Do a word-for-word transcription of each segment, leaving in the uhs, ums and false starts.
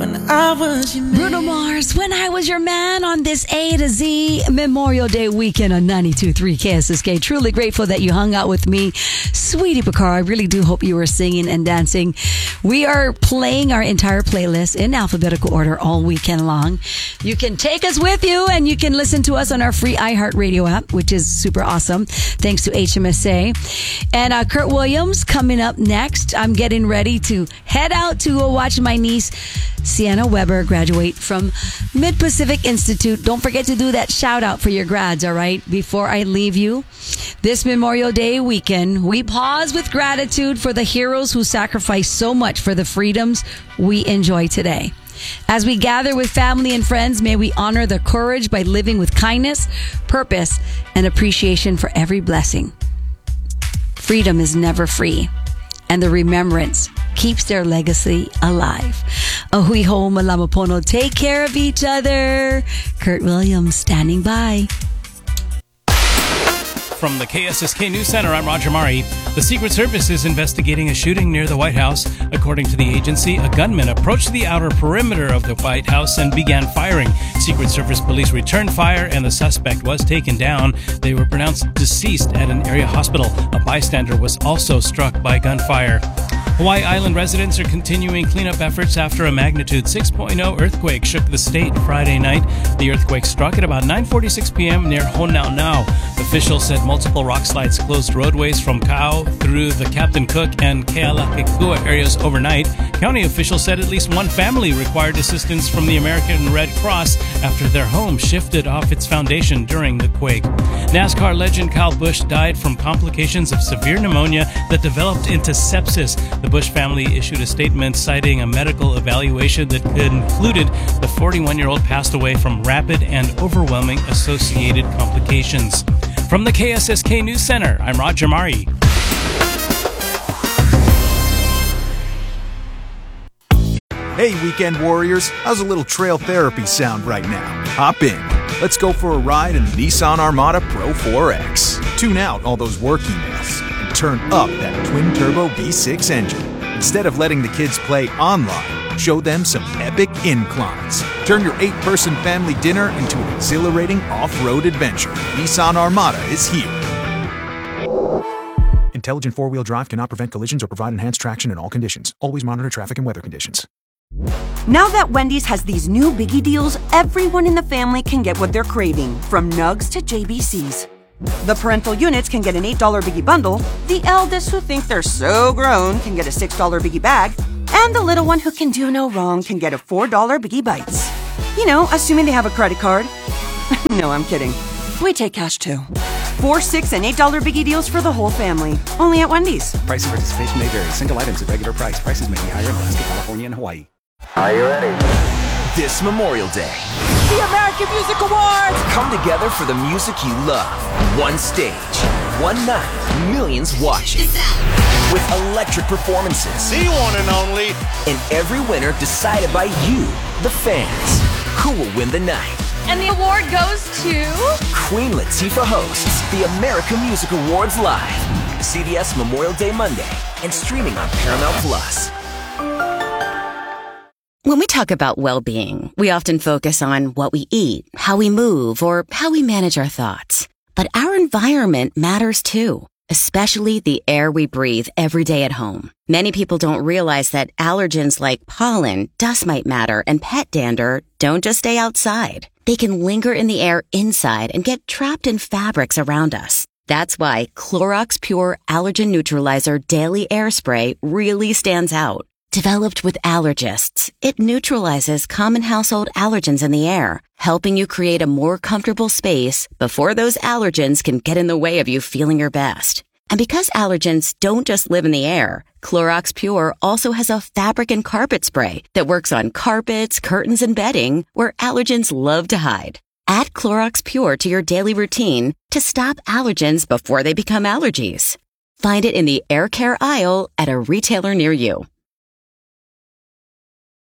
when I was your man. Bruno Mars, When I Was Your Man on this A to Z Memorial Day weekend on ninety-two point three K S S K. Truly grateful that you hung out with me, Sweetie Picard. I really do hope you were singing and dancing. We are playing our entire playlist in alphabetical order all weekend long. You can take us with you and you can listen to us on our free iHeartRadio app, which is super awesome. Thanks to H M S A. And uh, Kurt Williams coming up next. I'm getting ready to head out to go watch my niece, Sienna Weber, graduate from Mid-Pacific Institute. Don't forget to do that shout out for your grads, all right? Before I leave you, this Memorial Day weekend, we pause with gratitude for the heroes who sacrificed so much for the freedoms we enjoy today. As we gather with family and friends, may we honor their courage by living with kindness, purpose, and appreciation for every blessing. Freedom is never free, and the remembrance keeps their legacy alive. Ahui ho malamapono. Take care of each other. Kurt Williams standing by. From the K S S K News Center, I'm Roger Mari. The Secret Service is investigating a shooting near the White House. According to the agency, a gunman approached the outer perimeter of the White House and began firing. Secret Service police returned fire and the suspect was taken down. They were pronounced deceased at an area hospital. A bystander was also struck by gunfire. Hawaii Island residents are continuing cleanup efforts after a magnitude six point oh earthquake shook the state Friday night. The earthquake struck at about nine forty-six p.m. near Honaunau. Officials said multiple rock slides closed roadways from Kau through the Captain Cook and Kealakekua areas overnight. County officials said at least one family required assistance from the American Red Cross after their home shifted off its foundation during the quake. NASCAR legend Kyle Busch died from complications of severe pneumonia that developed into sepsis. The Busch family issued a statement citing a medical evaluation that concluded the forty-one-year-old passed away from rapid and overwhelming associated complications. From the K S S K News Center, I'm Roger Mari. Hey, weekend warriors, how's a little trail therapy sound right now? Hop in. Let's go for a ride in the Nissan Armada Pro four X. Tune out all those work emails and turn up that twin-turbo V six engine. Instead of letting the kids play online, show them some epic inclines. Turn your eight-person family dinner into an exhilarating off-road adventure. Nissan Armada is here. Intelligent four-wheel drive cannot prevent collisions or provide enhanced traction in all conditions. Always monitor traffic and weather conditions. Now that Wendy's has these new biggie deals, everyone in the family can get what they're craving, from nugs to J B Cs. The parental units can get an eight dollar biggie bundle, the eldest who think they're so grown can get a six dollar biggie bag, and the little one who can do no wrong can get a four dollar biggie bites. You know, assuming they have a credit card. No, I'm kidding. We take cash too. Four, six, and eight dollar biggie deals for the whole family. Only at Wendy's. Price and participation may vary. Single items at regular price. Prices may be higher in Alaska, California, and Hawaii. Are you ready? This Memorial Day, The American Music Awards! come together for the music you love. One stage, one night, millions watching. With electric performances. The one and only. And every winner decided by you, the fans. Who will win the night? And the award goes to... Queen Latifah hosts the American Music Awards live. C B S Memorial Day Monday and streaming on Paramount Plus. When we talk about well-being, we often focus on what we eat, how we move, or how we manage our thoughts. But our environment matters too, especially the air we breathe every day at home. Many people don't realize that allergens like pollen, dust mite matter, and pet dander don't just stay outside. They can linger in the air inside and get trapped in fabrics around us. That's why Clorox Pure Allergen Neutralizer Daily Air Spray really stands out. Developed with allergists, it neutralizes common household allergens in the air, helping you create a more comfortable space before those allergens can get in the way of you feeling your best. And because allergens don't just live in the air, Clorox Pure also has a fabric and carpet spray that works on carpets, curtains, and bedding where allergens love to hide. Add Clorox Pure to your daily routine to stop allergens before they become allergies. Find it in the air care aisle at a retailer near you.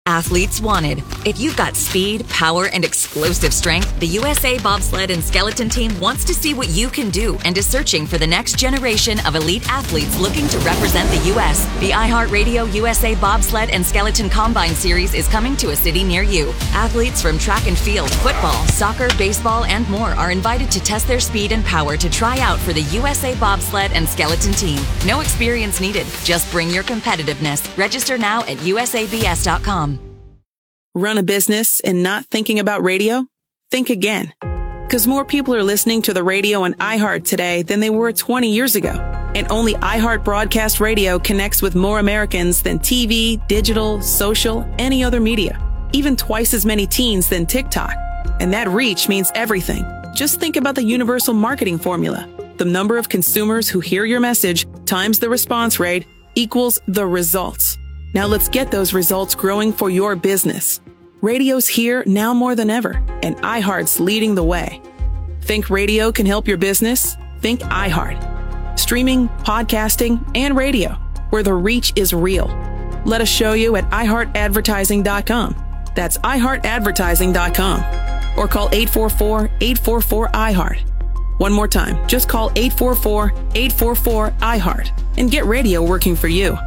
Athletes wanted. If you've got speed, power, and explosive strength, the U S A Bobsled and Skeleton Team wants to see what you can do and is searching for the next generation of elite athletes looking to represent the U S The iHeartRadio U S A Bobsled and Skeleton Combine Series is coming to a city near you. Athletes from track and field, football, soccer, baseball, and more are invited to test their speed and power to try out for the U S A Bobsled and Skeleton Team. No experience needed. Just bring your competitiveness. Register now at U S A B S dot com. Run a business and not thinking about radio? Think again. Because more people are listening to the radio on iHeart today than they were twenty years ago. And only iHeart Broadcast Radio connects with more Americans than T V, digital, social, any other media. Even twice as many teens than TikTok. And that reach means everything. Just think about the universal marketing formula. The number of consumers who hear your message times the response rate equals the results. Now let's get those results growing for your business. Radio's here now more than ever, and iHeart's leading the way. Think radio can help your business? Think iHeart. Streaming, podcasting, and radio, where the reach is real. Let us show you at i heart advertising dot com. That's i heart advertising dot com. Or call eight four four, eight four four, I heart. One more time, just call eight four four, eight four four, I heart and get radio working for you.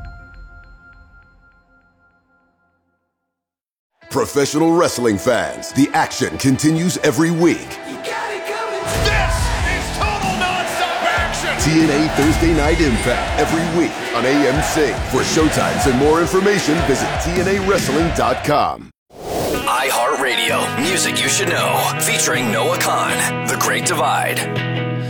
Professional wrestling fans, the action continues every week. You got it coming. This is total nonstop action. T N A Thursday Night Impact every week on A M C. For showtimes and more information, visit T N A wrestling dot com. iHeartRadio, music you should know, featuring Noah Khan, The Great Divide.